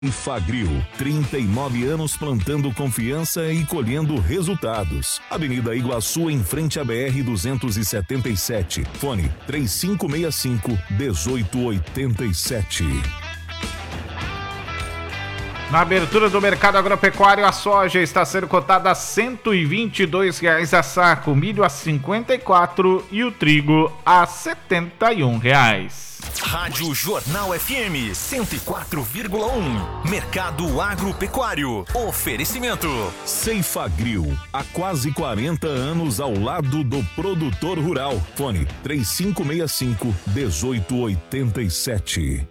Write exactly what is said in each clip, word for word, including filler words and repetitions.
Fagril, trinta e nove anos plantando confiança e colhendo resultados. Avenida Iguaçu, em frente à B R duzentos e setenta e sete. Fone três cinco seis cinco, um oito oito sete. Na abertura do mercado agropecuário, a soja está sendo cotada a cento e vinte e dois reais a saco, o milho a cinquenta e quatro e o trigo a setenta e um reais. Rádio Jornal F M cento e quatro vírgula um. Mercado Agropecuário. Oferecimento Ceifagrill, há quase quarenta anos ao lado do produtor rural. Fone três cinco seis cinco, um oito oito sete.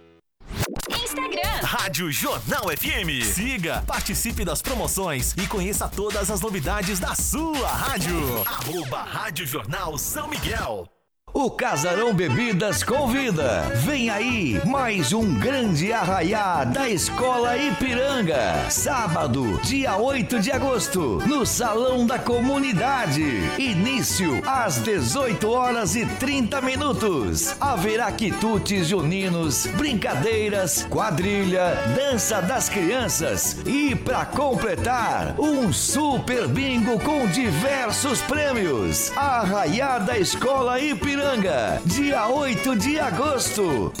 Instagram Rádio Jornal F M. Siga, participe das promoções e conheça todas as novidades da sua rádio. Arroba Rádio Jornal São Miguel. O Casarão Bebidas convida. Vem aí mais um grande arraiá da Escola Ipiranga. Sábado, dia oito de agosto, no Salão da Comunidade. Início às dezoito horas e trinta minutos. Haverá quitutes juninos, brincadeiras, quadrilha, dança das crianças e, para completar, um super bingo com diversos prêmios. Arraiá da Escola Ipiranga. Dia oito de agosto.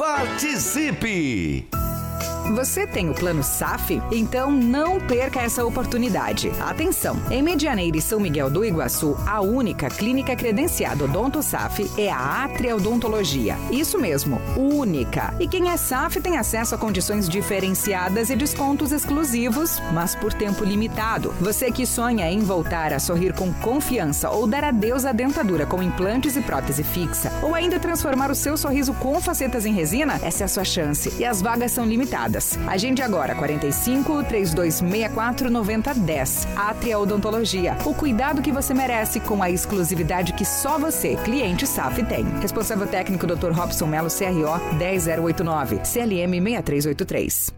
Participe! Você tem o plano S A F? Então não perca essa oportunidade. Atenção! Em Medianeira e São Miguel do Iguaçu, a única clínica credenciada Odonto S A F é a Atria Odontologia. Isso mesmo, única. E quem é S A F tem acesso a condições diferenciadas e descontos exclusivos, mas por tempo limitado. Você que sonha em voltar a sorrir com confiança ou dar adeus à dentadura com implantes e prótese fixa, ou ainda transformar o seu sorriso com facetas em resina, essa é a sua chance. E as vagas são limitadas. Agende agora, quarenta e cinco, trinta e dois sessenta e quatro, noventa, dez. Atria Odontologia. O cuidado que você merece com a exclusividade que só você, cliente S A F, tem. Responsável técnico doutor Robson Melo, C R O dez zero oito nove, C L M seis três oito três.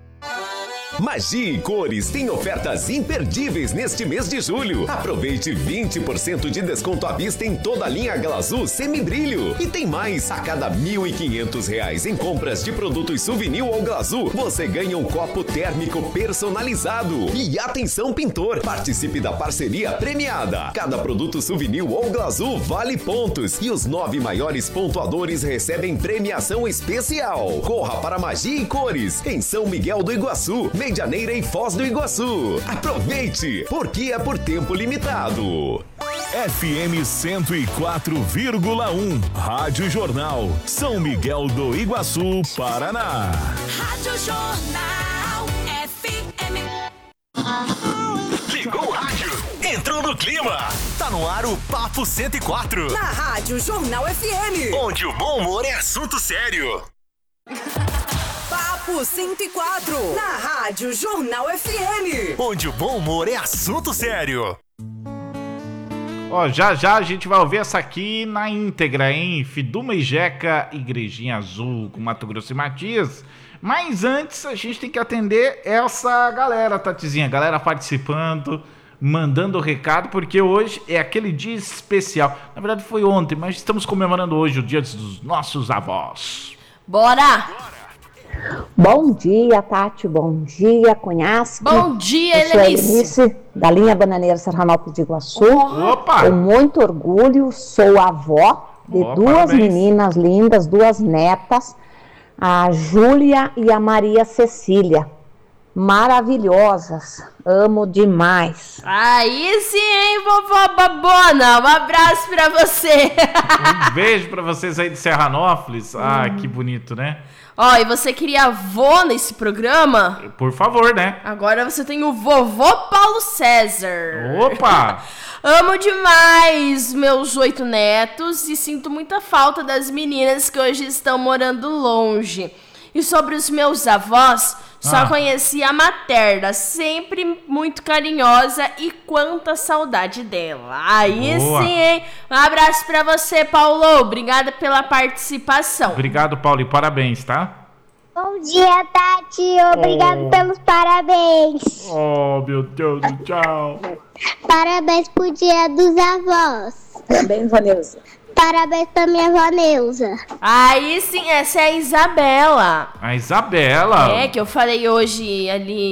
Magia e Cores tem ofertas imperdíveis neste mês de julho. Aproveite vinte por cento de desconto à vista em toda a linha Glazul Semibrilho. E tem mais, a cada mil e quinhentos reais em compras de produtos Souvenir ou Glazul, você ganha um copo térmico personalizado. E atenção, pintor, participe da parceria premiada. Cada produto Souvenir ou Glazul vale pontos e os nove maiores pontuadores recebem premiação especial. Corra para Magia e Cores, em São Miguel do Iguaçu, Medianeira e Foz do Iguaçu. Aproveite, porque é por tempo limitado. F M cento e quatro vírgula um, Rádio Jornal, São Miguel do Iguaçu, Paraná. Rádio Jornal F M. Ligou o rádio, entrou no clima. Tá no ar o Papo cento e quatro. Na Rádio Jornal F M. Onde o bom humor é assunto sério. Papo cento e quatro, na Rádio Jornal F M. Onde o bom humor é assunto sério. Ó, já já a gente vai ouvir essa aqui na íntegra, hein? Fiduma e Jeca, Igrejinha Azul, com Mato Grosso e Matias. Mas antes a gente tem que atender essa galera, Tatizinha. Galera participando, mandando recado, porque hoje é aquele dia especial. Na verdade foi ontem, mas estamos comemorando hoje o dia dos nossos avós. Bora! Bom dia, Tati. Bom dia, Cunhasque. Bom dia, Helenice. Da linha Bananeira Serranópolis de Iguaçu. Opa! Com muito orgulho, sou avó de Oh, duas parabéns. meninas lindas, duas netas, a Júlia e a Maria Cecília. Maravilhosas. Amo demais. Aí sim, hein, vovó Babona? Um abraço pra você. Um beijo pra vocês aí de Serranópolis. Ah, que bonito, né? Ó, e você queria avô nesse programa? Por favor, né? Agora você tem o vovô Paulo César. Opa! Amo demais meus oito netos e sinto muita falta das meninas que hoje estão morando longe. E sobre os meus avós, só Ah. conheci a materna, sempre muito carinhosa e quanta saudade dela. Aí Boa. sim, hein? Um abraço pra você, Paulo. Obrigada pela participação. Obrigado, Paulo, e parabéns, tá? Bom dia, Tati. Obrigado Oh. pelos parabéns. Oh, meu Deus do céu. Parabéns pro dia dos avós. Parabéns, Vanilza. Parabéns pra minha avó Neuza. Aí sim, essa é a Isabela. A Isabela. É, que eu falei hoje ali